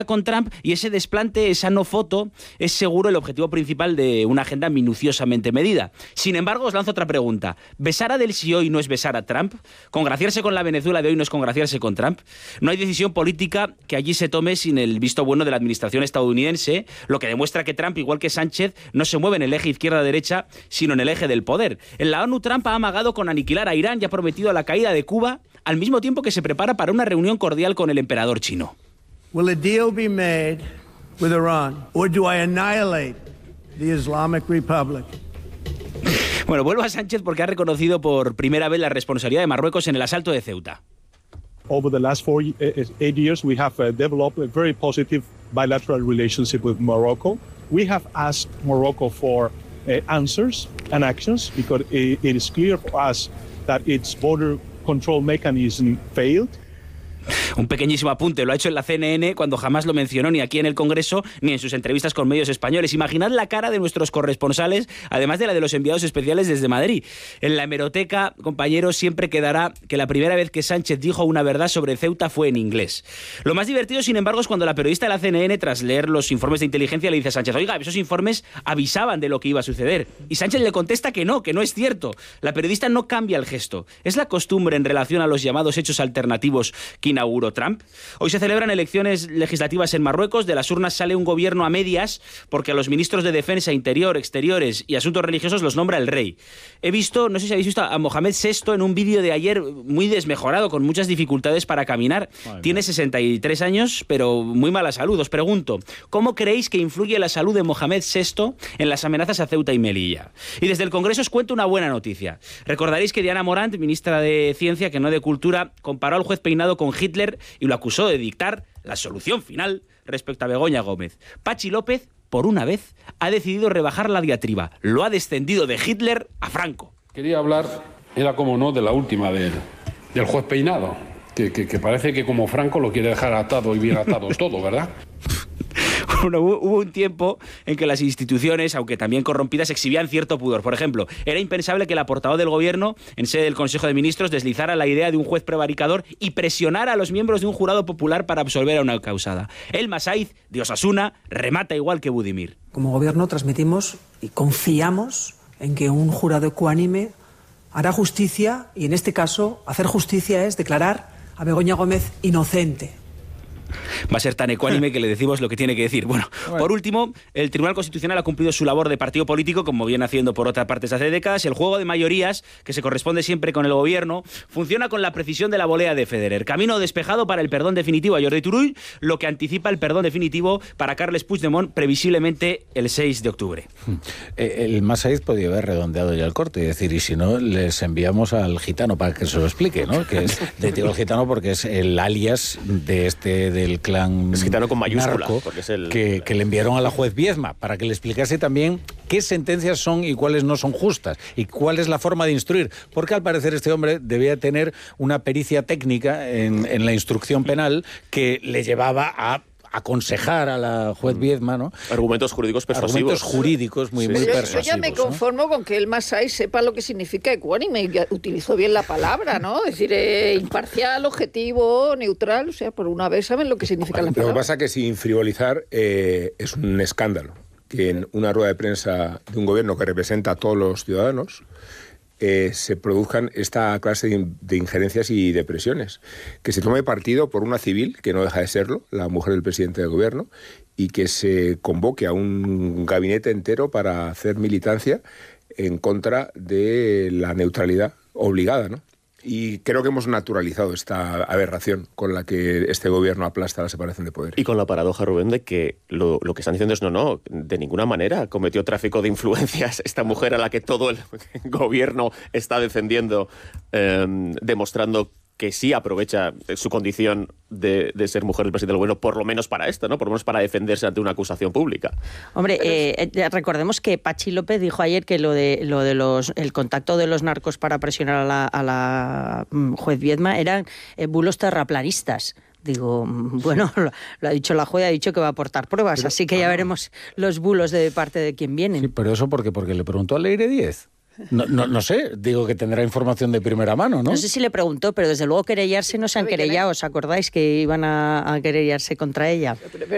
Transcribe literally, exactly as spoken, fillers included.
con Trump, y ese desplante, esa no foto, es seguro el objetivo principal de una agenda minuciosamente medida. Sin embargo, os lanzo otra pregunta. ¿Besar a Delcy hoy no es besar a Trump? ¿Congraciarse con la Venezuela de hoy no es congraciarse con Trump? No hay decisión política que allí se tome sin el visto bueno de la administración estadounidense, lo que demuestra que Trump, igual que Sánchez, no se mueve en el eje izquierda-derecha, sino en el eje del poder. En la ONU, Trump ha amagado con aniquilar a Irán y ha prometido la caída de Cuba, al mismo tiempo que se prepara para una reunión cordial con el emperador chino. Will a deal be made with Iran, or do I annihilate the Islamic Republic? Bueno, vuelvo a Sánchez porque ha reconocido por primera vez la responsabilidad de Marruecos en el asalto de Ceuta. Over the last four, eight years, we have uh, developed a very positive bilateral relationship with Morocco. We have asked Morocco for uh, answers and actions because it, it is clear for us that its border control mechanism failed. Un pequeñísimo apunte, lo ha hecho en la C N N cuando jamás lo mencionó ni aquí en el Congreso ni en sus entrevistas con medios españoles. Imaginad la cara de nuestros corresponsales, además de la de los enviados especiales desde Madrid. En la hemeroteca, compañeros, siempre quedará que la primera vez que Sánchez dijo una verdad sobre Ceuta fue en inglés. Lo más divertido, sin embargo, es cuando la periodista de la C N N, tras leer los informes de inteligencia, le dice a Sánchez: oiga, esos informes avisaban de lo que iba a suceder. Y Sánchez le contesta que no, que no es cierto. La periodista no cambia el gesto. Es la costumbre en relación a los llamados hechos alternativos que inauguró Trump. Hoy se celebran elecciones legislativas en Marruecos. De las urnas sale un gobierno a medias porque a los ministros de Defensa, Interior, Exteriores y Asuntos Religiosos los nombra el rey. He visto, no sé si habéis visto a Mohamed sexto en un vídeo de ayer muy desmejorado, con muchas dificultades para caminar. Ay, Tiene sesenta y tres años, pero muy mala salud. Os pregunto, ¿cómo creéis que influye la salud de Mohamed sexto en las amenazas a Ceuta y Melilla? Y desde el Congreso os cuento una buena noticia. Recordaréis que Diana Morant, ministra de Ciencia, que no de Cultura, comparó al juez Peinado con Hitler y lo acusó de dictar la solución final respecto a Begoña Gómez. Pachi López, por una vez, ha decidido rebajar la diatriba. Lo ha descendido de Hitler a Franco. Quería hablar, era como no, de la última, del, del juez Peinado, que, que, que parece que como Franco lo quiere dejar atado y bien atado todo, ¿verdad? Bueno, hubo, hubo un tiempo en que las instituciones, aunque también corrompidas, exhibían cierto pudor. Por ejemplo, era impensable que la portavoz del gobierno, en sede del Consejo de Ministros, deslizara la idea de un juez prevaricador y presionara a los miembros de un jurado popular para absolver a una causada. Elma Saiz, de Osasuna, remata igual que Budimir. Como gobierno transmitimos y confiamos en que un jurado ecuánime hará justicia, y en este caso, hacer justicia es declarar a Begoña Gómez inocente. Va a ser tan ecuánime que le decimos lo que tiene que decir. Bueno, bueno, por último, el Tribunal Constitucional ha cumplido su labor de partido político, como viene haciendo por otra parte hace décadas. El juego de mayorías, que se corresponde siempre con el gobierno, funciona con la precisión de la volea de Federer. Camino despejado para el perdón definitivo a Jordi Turull, lo que anticipa el perdón definitivo para Carles Puigdemont, previsiblemente el seis de octubre. El Masaiz podía haber redondeado ya el corte y decir, y si no, les enviamos al gitano para que se lo explique, ¿no? Que es, le digo el gitano porque es el alias de este... De el clan es gitano con mayúscula, narco, porque es el... que, que le enviaron a la juez Viezma para que le explicase también qué sentencias son y cuáles no son justas y cuál es la forma de instruir, porque al parecer este hombre debía tener una pericia técnica en, en la instrucción penal que le llevaba a aconsejar a la juez Viezma, ¿no? Argumentos jurídicos persuasivos. Argumentos jurídicos muy, sí. muy yo, persuasivos. Yo ya me conformo, ¿no?, con que el Masai sepa lo que significa ecuánime y utilizó bien la palabra, ¿no? Es decir, eh, imparcial, objetivo, neutral, o sea, por una vez saben lo que significa la palabra. Lo que pasa es que sin frivolizar eh, es un escándalo que en una rueda de prensa de un gobierno que representa a todos los ciudadanos Eh, se produzcan esta clase de, de injerencias y de presiones. Que se tome partido por una civil, que no deja de serlo, la mujer del presidente del gobierno, y que se convoque a un gabinete entero para hacer militancia en contra de la neutralidad obligada, ¿no? Y creo que hemos naturalizado esta aberración con la que este gobierno aplasta la separación de poderes. Y con la paradoja, Rubén, de que lo, lo que están diciendo es no, no, de ninguna manera cometió tráfico de influencias esta mujer a la que todo el gobierno está defendiendo, eh, demostrando que sí aprovecha su condición de, de ser mujer del presidente del gobierno, por lo menos para esto, ¿no? Por lo menos para defenderse ante una acusación pública. Hombre, eh, eh, recordemos que Pachi López dijo ayer que lo de lo de los el contacto de los narcos para presionar a la, a la juez Viezma eran eh, bulos terraplanistas. Digo, bueno, lo, lo ha dicho la juez, ha dicho que va a aportar pruebas, pero, así que ya veremos los bulos de parte de quién vienen. Sí, pero eso porque porque le preguntó a Leire Díez. No, no, no sé, digo que tendrá información de primera mano, ¿no? No sé si le preguntó, pero desde luego querellarse no se han querellado. ¿Os acordáis que iban a, a querellarse contra ella?